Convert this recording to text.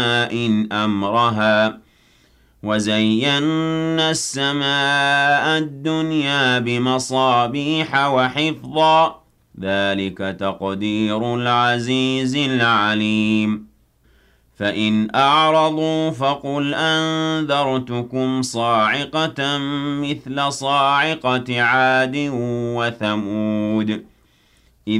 أمرها وزينا السماء الدنيا بمصابيح وحفظا ذلك تقدير العزيز العليم فإن أعرضوا فقل أنذرتكم صاعقة مثل صاعقة عاد وثمود